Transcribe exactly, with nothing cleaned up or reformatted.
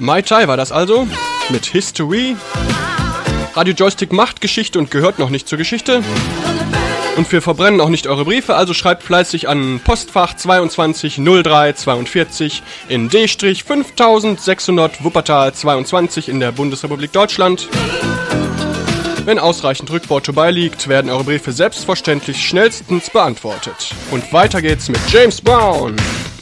Mai Tai war das also, mit History. Radio Joystick macht Geschichte und gehört noch nicht zur Geschichte. Und wir verbrennen auch nicht eure Briefe, also schreibt fleißig an Postfach zweiundzwanzig null drei zweiundvierzig in D fünftausendsechshundert Wuppertal zweiundzwanzig in der Bundesrepublik Deutschland. Wenn ausreichend Rückworte beiliegt, werden eure Briefe selbstverständlich schnellstens beantwortet. Und weiter geht's mit James Brown.